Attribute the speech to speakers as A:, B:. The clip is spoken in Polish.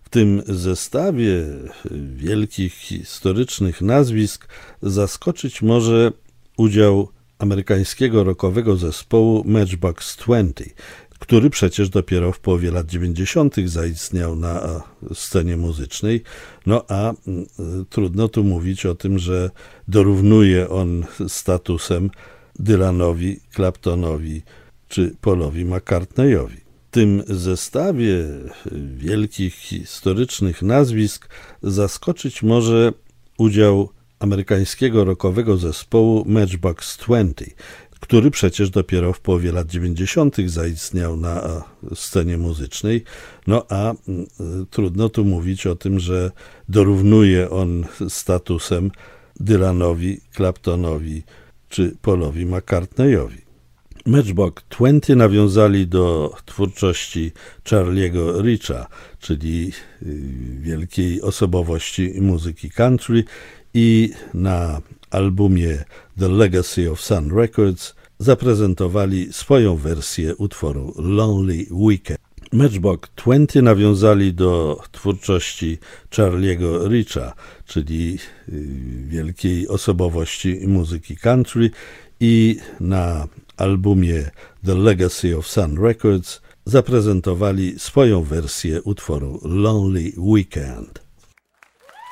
A: W tym zestawie wielkich historycznych nazwisk zaskoczyć może udział amerykańskiego rockowego zespołu Matchbox 20, który przecież dopiero w połowie lat 90. zaistniał na scenie muzycznej. No a trudno tu mówić o tym, że dorównuje on statusem Dylanowi, Claptonowi czy Paulowi McCartneyowi. W tym zestawie wielkich historycznych nazwisk zaskoczyć może udział amerykańskiego rockowego zespołu Matchbox 20, który przecież dopiero w połowie lat 90. zaistniał na scenie muzycznej. No a trudno tu mówić o tym, że dorównuje on statusem Dylanowi, Claptonowi czy Paulowi McCartneyowi. Matchbox 20 nawiązali do twórczości Charlie'ego Richa, czyli wielkiej osobowości muzyki country, i na albumie The Legacy of Sun Records zaprezentowali swoją wersję utworu Lonely Weekend. Matchbox 20 nawiązali do twórczości Charlie'ego Richa, czyli wielkiej osobowości muzyki country, i na albumie The Legacy of Sun Records zaprezentowali swoją wersję utworu Lonely Weekend.